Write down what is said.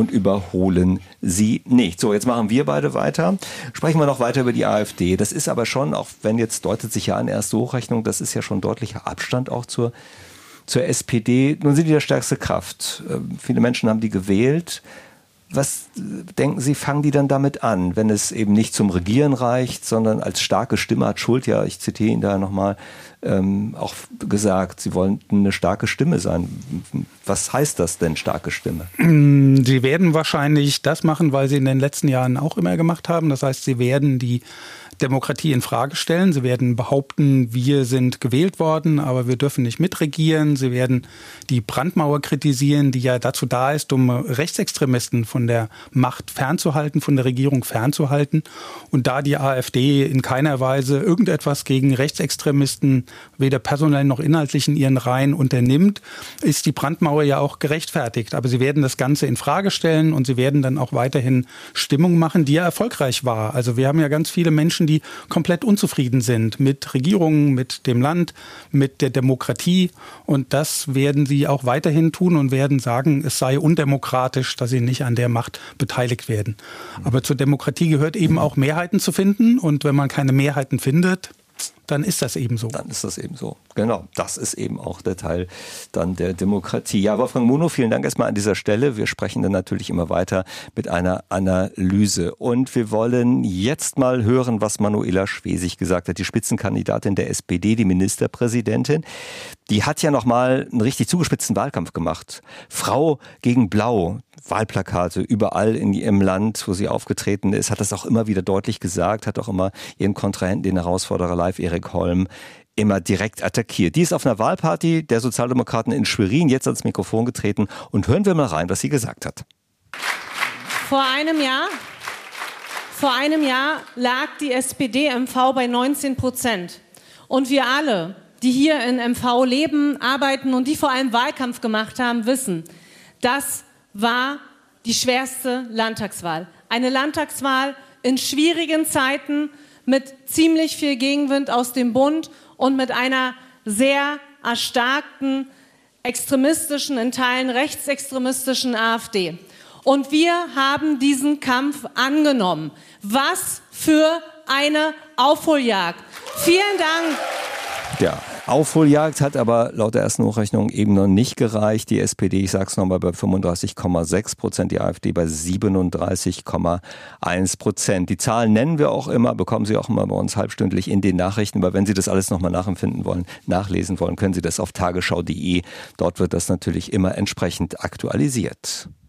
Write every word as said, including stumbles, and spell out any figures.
und überholen sie nicht. So, jetzt machen wir beide weiter. Sprechen wir noch weiter über die AfD. Das ist aber schon, auch wenn jetzt deutet sich ja an, erste Hochrechnung, das ist ja schon deutlicher Abstand auch zur, zur S P D. Nun sind die der stärkste Kraft. Äh, viele Menschen haben die gewählt. Was denken Sie, fangen die dann damit an, wenn es eben nicht zum Regieren reicht, sondern als starke Stimme hat Schult, ja, ich zitiere ihn da nochmal, ähm, auch gesagt, Sie wollen eine starke Stimme sein. Was heißt das denn, starke Stimme? Sie werden wahrscheinlich das machen, weil Sie in den letzten Jahren auch immer gemacht haben. Das heißt, Sie werden die Demokratie in Frage stellen. Sie werden behaupten, wir sind gewählt worden, aber wir dürfen nicht mitregieren. Sie werden die Brandmauer kritisieren, die ja dazu da ist, um Rechtsextremisten von der Macht fernzuhalten, von der Regierung fernzuhalten. Und da die AfD in keiner Weise irgendetwas gegen Rechtsextremisten, weder personell noch inhaltlich in ihren Reihen unternimmt, ist die Brandmauer ja auch gerechtfertigt. Aber sie werden das Ganze in Frage stellen und sie werden dann auch weiterhin Stimmung machen, die ja erfolgreich war. Also wir haben ja ganz viele Menschen, die komplett unzufrieden sind mit Regierungen, mit dem Land, mit der Demokratie. Und das werden sie auch weiterhin tun und werden sagen, es sei undemokratisch, dass sie nicht an der Macht beteiligt werden. Aber zur Demokratie gehört eben auch Mehrheiten zu finden. Und wenn man keine Mehrheiten findet, dann ist das eben so. Dann ist das eben so. Genau, das ist eben auch der Teil dann der Demokratie. Ja, Wolfgang Munow, vielen Dank erstmal an dieser Stelle. Wir sprechen dann natürlich immer weiter mit einer Analyse. Und wir wollen jetzt mal hören, was Manuela Schwesig gesagt hat, die Spitzenkandidatin der S P D, die Ministerpräsidentin. Die hat ja nochmal einen richtig zugespitzten Wahlkampf gemacht. Frau gegen Blau, Wahlplakate überall in ihrem Land, wo sie aufgetreten ist, hat das auch immer wieder deutlich gesagt, hat auch immer ihren Kontrahenten, den Herausforderer Live Erik Holm, immer direkt attackiert. Die ist auf einer Wahlparty der Sozialdemokraten in Schwerin jetzt ans Mikrofon getreten und hören wir mal rein, was sie gesagt hat. Vor einem Jahr, vor einem Jahr lag die S P D M V bei neunzehn Prozent. Und wir alle, die hier in M V leben, arbeiten und die vor allem Wahlkampf gemacht haben, wissen, das war die schwerste Landtagswahl. Eine Landtagswahl in schwierigen Zeiten mit ziemlich viel Gegenwind aus dem Bund und mit einer sehr erstarkten, extremistischen, in Teilen rechtsextremistischen AfD. Und wir haben diesen Kampf angenommen. Was für eine Aufholjagd. Vielen Dank. Ja, Aufholjagd hat aber laut der ersten Hochrechnung eben noch nicht gereicht. Die S P D, ich sage es nochmal, bei fünfunddreißig Komma sechs Prozent, die AfD bei siebenunddreißig Komma eins Prozent. Die Zahlen nennen wir auch immer, bekommen Sie auch immer bei uns halbstündlich in den Nachrichten. Aber wenn Sie das alles nochmal nachempfinden wollen, nachlesen wollen, können Sie das auf tagesschau punkt de. Dort wird das natürlich immer entsprechend aktualisiert.